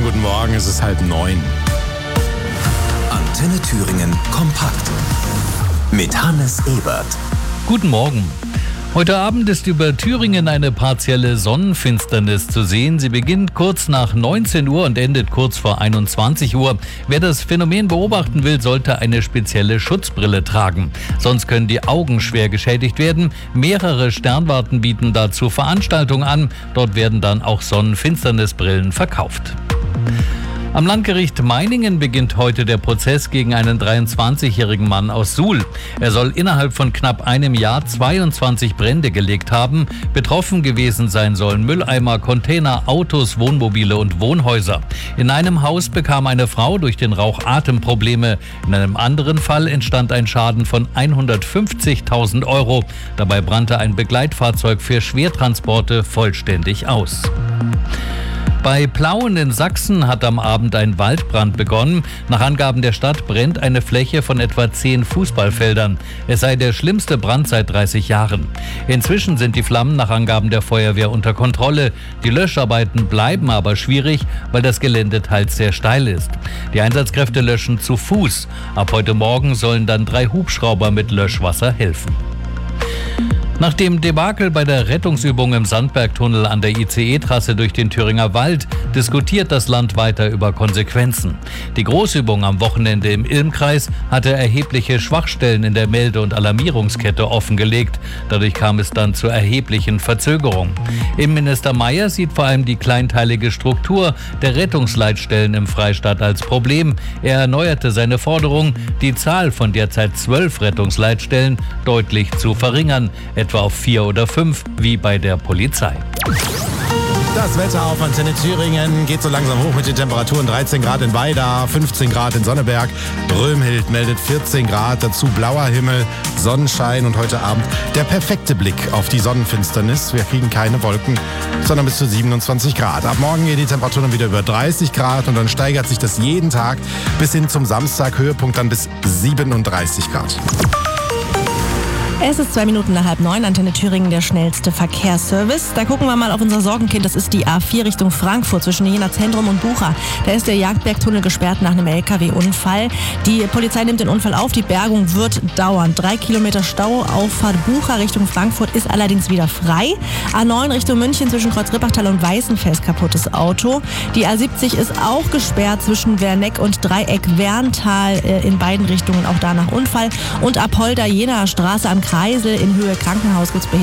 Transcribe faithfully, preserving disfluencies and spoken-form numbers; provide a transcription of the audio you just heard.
guten Morgen, es ist halb neun. Antenne Thüringen kompakt mit Hannes Ebert. Guten Morgen. Heute Abend ist über Thüringen eine partielle Sonnenfinsternis zu sehen. Sie beginnt kurz nach neunzehn Uhr und endet kurz vor einundzwanzig Uhr. Wer das Phänomen beobachten will, sollte eine spezielle Schutzbrille tragen. Sonst können die Augen schwer geschädigt werden. Mehrere Sternwarten bieten dazu Veranstaltungen an. Dort werden dann auch Sonnenfinsternisbrillen verkauft. Am Landgericht Meiningen beginnt heute der Prozess gegen einen dreiundzwanzigjährigen Mann aus Suhl. Er soll innerhalb von knapp einem Jahr zweiundzwanzig Brände gelegt haben. Betroffen gewesen sein sollen Mülleimer, Container, Autos, Wohnmobile und Wohnhäuser. In einem Haus bekam eine Frau durch den Rauch Atemprobleme. In einem anderen Fall entstand ein Schaden von hundertfünfzigtausend Euro. Dabei brannte ein Begleitfahrzeug für Schwertransporte vollständig aus. Bei Plauen in Sachsen hat am Abend ein Waldbrand begonnen. Nach Angaben der Stadt brennt eine Fläche von etwa zehn Fußballfeldern. Es sei der schlimmste Brand seit dreißig Jahren. Inzwischen sind die Flammen nach Angaben der Feuerwehr unter Kontrolle. Die Löscharbeiten bleiben aber schwierig, weil das Gelände teils sehr steil ist. Die Einsatzkräfte löschen zu Fuß. Ab heute Morgen sollen dann drei Hubschrauber mit Löschwasser helfen. Nach dem Debakel bei der Rettungsübung im Sandbergtunnel an der I C E-Trasse durch den Thüringer Wald diskutiert das Land weiter über Konsequenzen. Die Großübung am Wochenende im Ilmkreis hatte erhebliche Schwachstellen in der Melde- und Alarmierungskette offengelegt. Dadurch kam es dann zu erheblichen Verzögerungen. Innenminister Mayer sieht vor allem die kleinteilige Struktur der Rettungsleitstellen im Freistaat als Problem. Er erneuerte seine Forderung, die Zahl von derzeit zwölf Rettungsleitstellen deutlich zu verringern, etwa auf vier oder fünf, wie bei der Polizei. Das Wetter auf Antenne Thüringen geht so langsam hoch mit den Temperaturen. dreizehn Grad in Weida, fünfzehn Grad in Sonneberg. Römhild meldet vierzehn Grad, dazu blauer Himmel, Sonnenschein und heute Abend der perfekte Blick auf die Sonnenfinsternis. Wir kriegen keine Wolken, sondern bis zu siebenundzwanzig Grad. Ab morgen gehen die Temperaturen wieder über dreißig Grad und dann steigert sich das jeden Tag bis hin zum Samstag. Höhepunkt dann bis siebenunddreißig Grad. Es ist zwei Minuten nach halb neun, Antenne Thüringen, der schnellste Verkehrsservice. Da gucken wir mal auf unser Sorgenkind, das ist die A vier Richtung Frankfurt zwischen Jena Zentrum und Bucha. Da ist der Jagdbergtunnel gesperrt nach einem L K W-Unfall. Die Polizei nimmt den Unfall auf, die Bergung wird dauern. Drei Kilometer Stau, Auffahrt Bucha Richtung Frankfurt ist allerdings wieder frei. A neun Richtung München zwischen Kreuz-Rippachtal und Weißenfels kaputtes Auto. Die A siebzig ist auch gesperrt zwischen Werneck und Dreieck-Werntal äh, in beiden Richtungen, auch da nach Unfall. Und Apolda Jenaer Straße am Kreisel in Höhe Krankenhaus gibt es